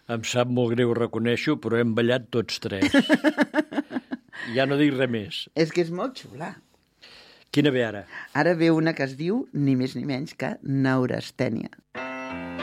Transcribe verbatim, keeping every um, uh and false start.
Em sap molt greu, reconeixo, però hem ballat tots tres. Ja no dic res més. És que és molt xula. Quina ve ara? Ara ve una que es diu ni més ni menys que neurastènia.